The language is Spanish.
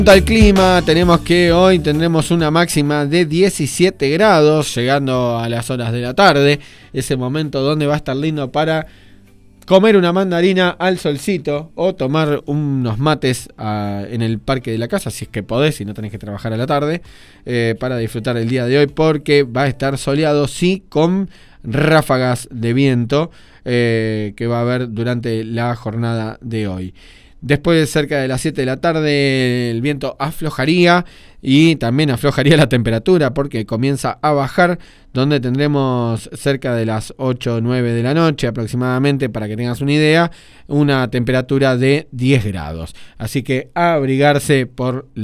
Al clima, tenemos que hoy tendremos una máxima de 17 grados, llegando a las horas de la tarde, ese momento donde va a estar lindo para comer una mandarina al solcito o tomar unos mates en el parque de la casa, si es que podés, si no tenés que trabajar a la tarde, para disfrutar el día de hoy, porque va a estar soleado, sí, con ráfagas de viento que va a haber durante la jornada de hoy. Después, cerca de las 7 de la tarde, el viento aflojaría y también aflojaría la temperatura porque comienza a bajar, donde tendremos cerca de las 8 o 9 de la noche aproximadamente, para que tengas una idea, una temperatura de 10 grados. Así que a abrigarse por